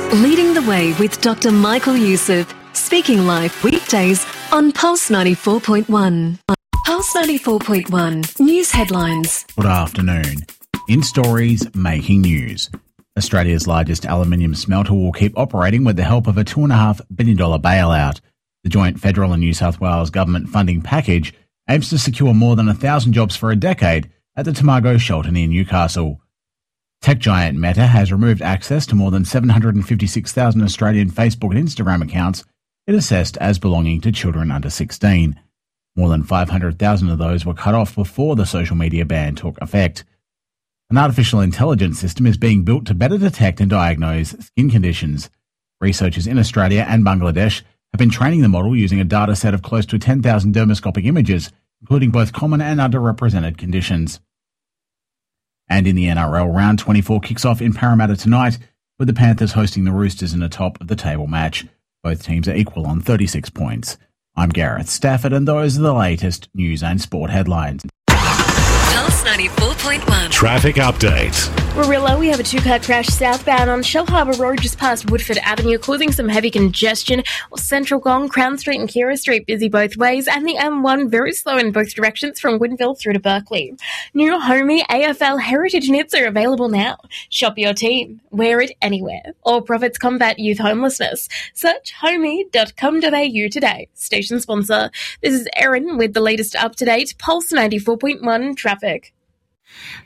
Leading the Way with Dr. Michael Youssef. Speaking live weekdays on Pulse 94.1. Pulse 94.1 News Headlines. Good afternoon. In stories making news. Australia's largest aluminium smelter will keep operating with the help of a $2.5 billion bailout. The joint federal and New South Wales government funding package aims to secure more than 1,000 jobs for a decade at the Tomago shelter near Newcastle. Tech giant Meta has removed access to more than 756,000 Australian Facebook and Instagram accounts it assessed as belonging to children under 16. More than 500,000 of those were cut off before the social media ban took effect. An artificial intelligence system is being built to better detect and diagnose skin conditions. Researchers in Australia and Bangladesh have been training the model using a data set of close to 10,000 dermoscopic images, including both common and underrepresented conditions. And in the NRL, round 24 kicks off in Parramatta tonight, with the Panthers hosting the Roosters in a top-of-the-table match. Both teams are equal on 36 points. I'm Gareth Stafford, and those are the latest news and sport headlines. Pulse 94.1. Traffic update. Warilla, we have a two-car crash southbound on Shell Harbour Road just past Woodford Avenue, causing some heavy congestion. Central Gong, Crown Street and Kira Street busy both ways, and the M1 very slow in both directions from Woodville through to Berkeley. New Homey AFL Heritage Knits are available now. Shop your team. Wear it anywhere. All profits combat youth homelessness. Search homey.com.au today. Station sponsor. This is Erin with the latest up-to-date Pulse 94.1 traffic.